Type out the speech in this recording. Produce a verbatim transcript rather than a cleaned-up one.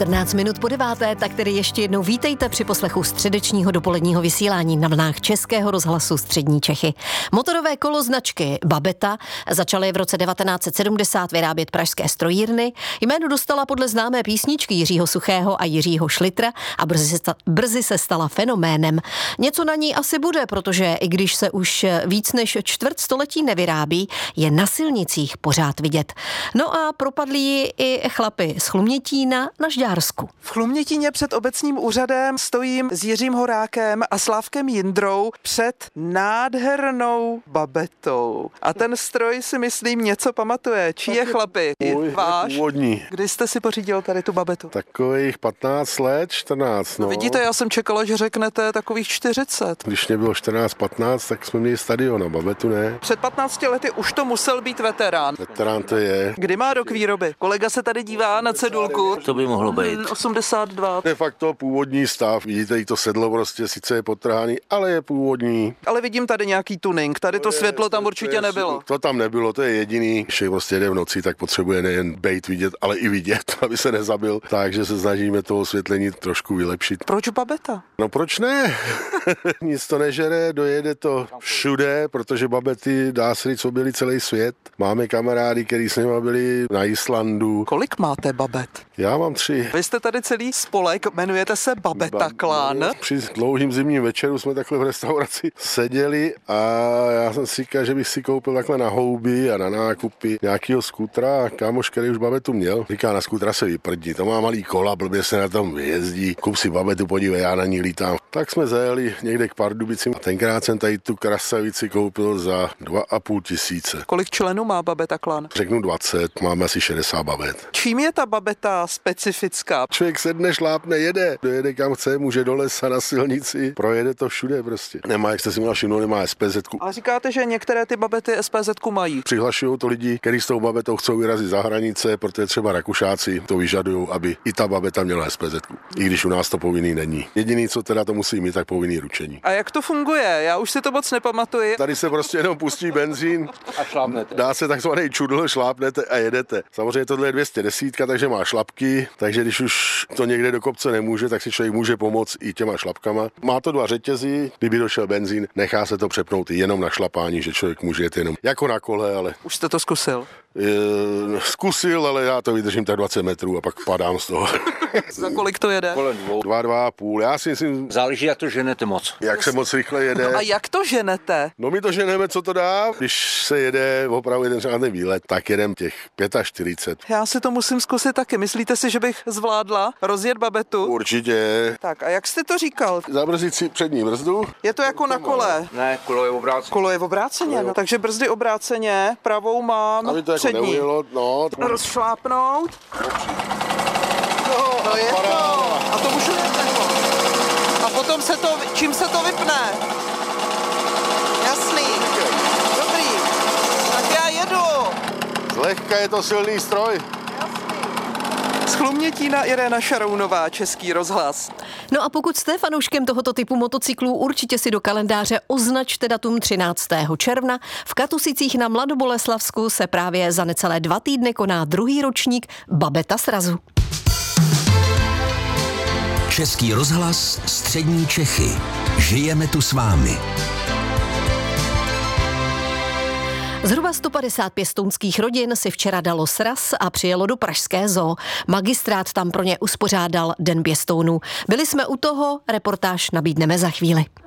čtrnáct minut po deváté, tak tedy ještě jednou vítejte při poslechu středečního dopoledního vysílání na vlnách Českého rozhlasu Střední Čechy. Motorové kolo značky Babeta začaly v roce devatenáct set sedmdesát vyrábět pražské strojírny. Jméno dostala podle známé písničky Jiřího Suchého a Jiřího Šlitra a brzy se, sta- brzy se stala fenoménem. Něco na ní asi bude, protože i když se už víc než čtvrt století nevyrábí, je na silnicích pořád vidět. No a propadli ji i chlapy z Chlumětína na Žďársku. V Chlumětíně před obecním úřadem stojím s Jiřím Horákem a Slávkem Jindrou před nádhernou Babetou. A ten stroj si myslím něco pamatuje. Čí je chlapi? Můj, Váš? Původní. Kdy jste si pořídil tady tu Babetu? Takových patnáct let, čtrnáct, no. No vidíte, já jsem čekala, že řeknete takových čtyřicet. Když mě bylo čtrnáct patnáct, tak jsme měli stadion, a Babetu ne. Před patnácti lety už to musel být veterán. Veterán to je. Kdy má rok výroby? Kolega se tady dívá na cedulku. To by mohlo být. osmdesát dva. De facto původní stav. Vidíte, i to sedlo prostě sice je podtrhaný, ale je původní. Ale vidím tady nějaký tuning. Tady to, je- světlo tam to určitě je- nebylo. To tam nebylo, to je jediný. Když prostě jede v noci, tak potřebuje nejen bejt vidět, ale i vidět, aby se nezabil. Takže se snažíme to osvětlení trošku vylepšit. Proč Babeta? No proč ne? Nic to nežere, dojede to všude, protože Babety, dá se říct, objeli celý svět. Máme kamarády, kteří s nimi byli na Islandu. Kolik máte Babet? Já mám tři. Vy jste tady celý spolek, jmenujete se Babeta Klán. Při dlouhým zimním večeru jsme takhle v restauraci seděli a já jsem si říkal, že bych si koupil takhle na houby a na nákupy nějakýho skutra a kámoš, který už Babetu měl, říká, na skutra se vyprdí, to má malý kola, blbě se na tom jezdí, kup si Babetu, podívej, já na ní lítám. Tak jsme zajeli někde k Pardubicím a tenkrát jsem tady tu krasavici koupil za dva a půl tisíce. Kolik členů má Babeta Klán? Řeknu dvacet, máme asi šedesát Babet. Čím je ta Babeta specifická? Člověk sedne, šlápne, jede. Dojede kam chce, může do lesa na silnici, projede to všude prostě. Nemá, jak jste si měla všimnout, nemá es pé zetku. Ale říkáte, že některé ty Babety es pé zetku mají. Přihlašují to lidi, kteří s tou Babetou chcou vyrazit za hranice, protože třeba Rakušáci to vyžadují, aby i ta Babeta měla es pé zetku. I když u nás to povinný není. Jediný, co teda to musí mít, tak povinný ručení. A jak to funguje? Já už si to moc nepamatuji. Tady se prostě jenom pustí benzín, A šlápnete. dá se takzvaný čudl, šlápnete a jedete. Samozřejmě tohle je dvě stě deset, takže má šlapky, takže když už to někde do kopce nemůže, tak si člověk může pomoct i těma šlapkama. Má to dva řetězy, kdyby došel benzín, nechá se to přepnout jenom na šlapání, že člověk může jet jenom jako na kole, ale Už jste to zkusil. e, zkusil, ale já to vydržím tak dvacet metrů a pak padám z toho. Za kolik to jede? Kolem dvou. Dva, dva a půl. Já si myslím, Záleží, jak to ženete moc. jak se moc rychle jede. A jak to ženete? No my to ženeme, co to dá. Když se jede opravdu jeden řádný výlet, tak jedem těch čtyřicet pět. Já si to musím zkusit taky. Myslíte si, že bych zvládla rozjet Babetu? Určitě. Tak a jak jste to říkal? Zabrzit si přední brzdu. Je to jako na kole. Ne, kolo je obrácené. Kolo je v obráceně, no, takže brzdy obráceně, pravou mám, Aby to jako přední. neujelo, no. Rozšlápnout. No je to. A to můžu jet jako. A potom se to, čím se to vypne? Jasný. Dobrý. Tak já jedu. Zlehka je to silný stroj. Z Chlumětína Irena Šarounová, Český rozhlas. No a pokud jste fanouškem tohoto typu motocyklů, určitě si do kalendáře označte datum třináctého června. V Katusicích na Mladoboleslavsku se právě za necelé dva týdny koná druhý ročník Babeta srazu. Český rozhlas Střední Čechy. Žijeme tu s vámi. Zhruba sto padesát pěstounských rodin si včera dalo sraz a přijelo do pražské zoo. Magistrát tam pro ně uspořádal Den pěstounů. Byli jsme u toho, reportáž nabídneme za chvíli.